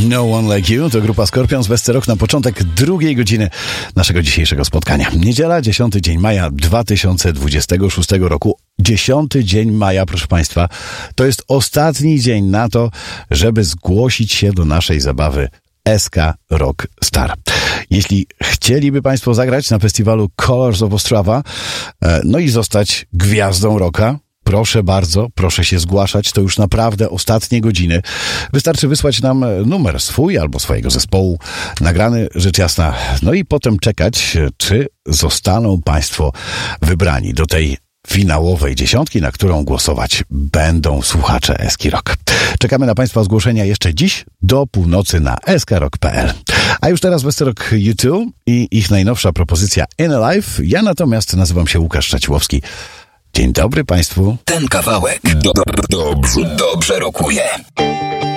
No One Like You to grupa Scorpions, Westerok na początek drugiej godziny naszego dzisiejszego spotkania. Niedziela, 10 dzień maja 2026 roku. 10 dzień maja, proszę Państwa, to jest ostatni dzień na to, żeby zgłosić się do naszej zabawy SK Rock Star. Jeśli chcieliby Państwo zagrać na festiwalu Colors of Ostrava, no i zostać gwiazdą rocka, proszę bardzo, proszę się zgłaszać, to już naprawdę ostatnie godziny. Wystarczy wysłać nam numer swój albo swojego zespołu, nagrany, rzecz jasna, no i potem czekać, czy zostaną Państwo wybrani do tej finałowej dziesiątki, na którą głosować będą słuchacze Eski Rock. Czekamy na Państwa zgłoszenia jeszcze dziś do północy na skrock.pl. A już teraz Westerok U2 i ich najnowsza propozycja In Alive. Ja natomiast nazywam się Łukasz Czaciłowski. Dzień dobry Państwu. Ten kawałek dobrze rokuje.